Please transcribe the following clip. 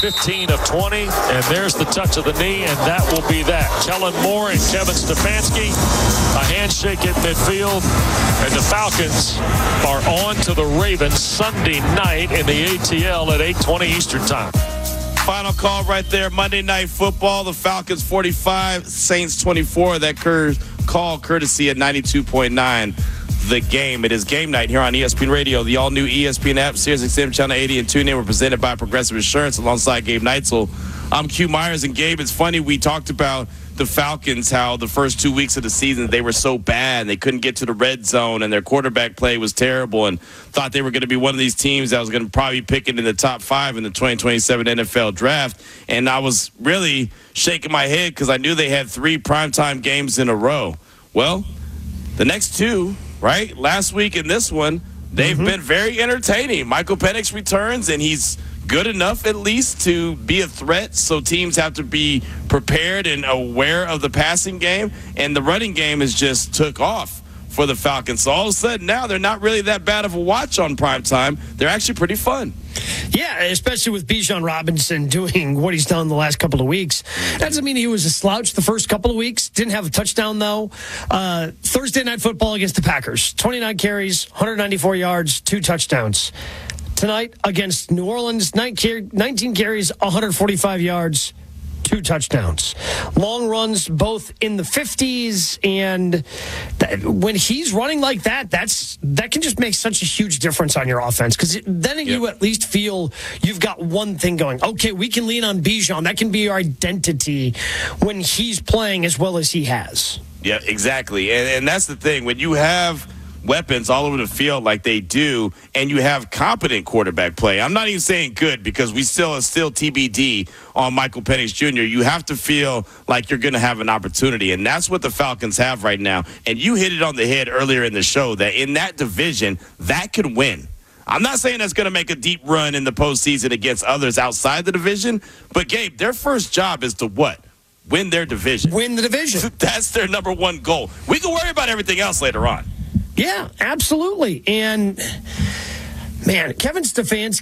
15 of 20, and there's the touch of the knee, and that will be that. Kellen Moore and Kevin Stefanski, a handshake at midfield, and the Falcons are on to the Ravens Sunday night in the ATL at 8:20 Eastern Time. Final call right there. Monday Night Football. The Falcons 45, Saints 24. That call courtesy at 92.9. The Game. It is game night here on ESPN Radio. The all-new ESPN app, SiriusXM Channel 80 and TuneIn were presented by Progressive Insurance alongside Gabe Neitzel. I'm Q Myers, and Gabe, it's funny, we talked about the Falcons, how the first 2 weeks of the season they were so bad. They couldn't get to the red zone, and their quarterback play was terrible, and thought they were going to be one of these teams that was going to probably pick it in the top 5 in the 2027 NFL draft. And I was really shaking my head because I knew they had 3 primetime games in a row. Well, the next 2, right, last week and this one, they've been very entertaining. Michael Penix returns, and he's good enough at least to be a threat, so teams have to be prepared and aware of the passing game, and the running game has just took off for the Falcons. So all of a sudden now they're not really that bad of a watch on primetime. They're actually pretty fun. Yeah, especially with Bijan Robinson doing what he's done the last couple of weeks. That doesn't mean he was a slouch the first couple of weeks. Didn't have a touchdown, though. Thursday Night Football against the Packers. 29 carries, 194 yards, 2 touchdowns. Tonight against New Orleans, 19 carries, 145 yards, 2 touchdowns. Long runs both in the 50s, and when he's running like that, that can just make such a huge difference on your offense, because then you at least feel you've got one thing going. Okay, we can lean on Bijan. That can be our identity when he's playing as well as he has. Yeah, exactly. And that's the thing. When you have weapons all over the field like they do, and you have competent quarterback play. I'm not even saying good, because we still TBD on Michael Penix Jr. You have to feel like you're going to have an opportunity, and that's what the Falcons have right now. And you hit it on the head earlier in the show that in that division, that could win. I'm not saying that's going to make a deep run in the postseason against others outside the division, but Gabe, their first job is to what? Win their division. Win the division. That's their number one goal. We can worry about everything else later on. Yeah, absolutely. And, man, Kevin Stefanski